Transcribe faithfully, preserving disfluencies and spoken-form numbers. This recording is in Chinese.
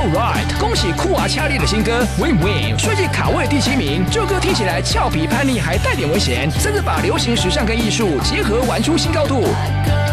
Alright， 恭喜酷娃掐力的新歌 Win Win， 顺利卡位第七名。这歌听起来俏皮叛逆，还带点危险，甚至把流行时尚跟艺术结合，玩出新高度。